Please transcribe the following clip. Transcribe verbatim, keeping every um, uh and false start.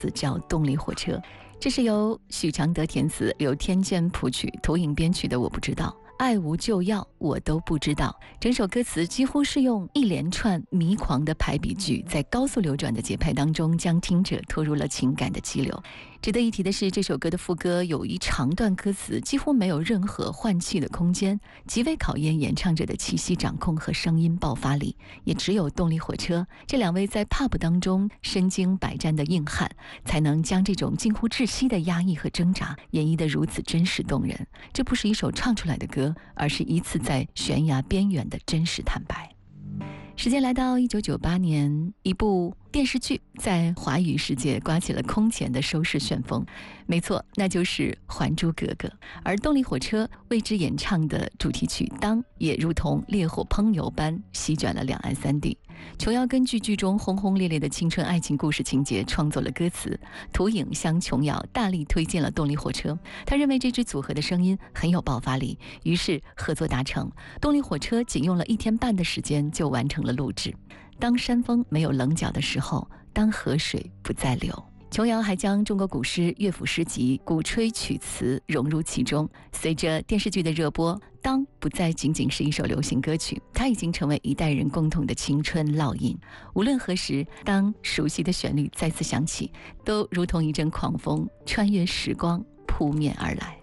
叫《动力火车》，这是由许常德填词，刘天健谱曲，投影编曲的《我不知道》。爱无就要，我都不知道。整首歌词几乎是用一连串迷狂的排比句，在高速流转的节拍当中，将听者拖入了情感的激流。值得一提的是，这首歌的副歌有一长段歌词几乎没有任何换气的空间，极为考验演唱者的气息掌控和声音爆发力。也只有动力火车这两位在 pub 当中身经百战的硬汉，才能将这种近乎窒息的压抑和挣扎演绎得如此真实动人。这不是一首唱出来的歌，而是一次在悬崖边缘的真实坦白。时间来到一九九八年，一部电视剧在华语世界刮起了空前的收视旋风，没错，那就是《还珠格格》。而动力火车为之演唱的主题曲《当》也如同烈火烹油般席卷了两岸三地。琼瑶根据剧中轰轰烈烈的青春爱情故事情节创作了歌词，涂影向琼瑶大力推荐了动力火车。他认为这支组合的声音很有爆发力，于是合作达成。动力火车仅用了一天半的时间就完成了录制。当山峰没有棱角的时候，当河水不再流。琼瑶还将中国古诗、乐府诗集、鼓吹曲词融入其中。随着电视剧的热播，当不再仅仅是一首流行歌曲，它已经成为一代人共同的青春烙印。无论何时，当熟悉的旋律再次响起，都如同一阵狂风穿越时光扑面而来。